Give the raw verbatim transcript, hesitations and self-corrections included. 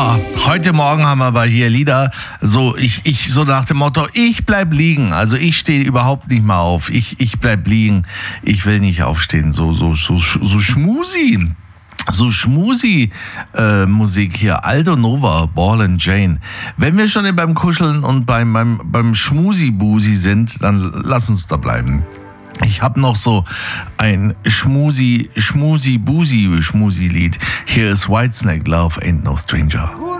Ja, heute Morgen haben wir aber hier Lieder, so ich, ich so nach dem Motto, ich bleib liegen. Also ich stehe überhaupt nicht mal auf. Ich, ich bleib liegen. Ich will nicht aufstehen. So, so, so, so schmusi. So schmusi äh, Musik hier. Aldo Nova, Ball and Jane. Wenn wir schon beim Kuscheln und beim, beim, beim Schmusi-Busi sind, dann lass uns da bleiben. Ich habe noch so ein Schmusi, Schmusi, Busi, Schmusi-Lied. Hier ist Whitesnake, Love Ain't No Stranger.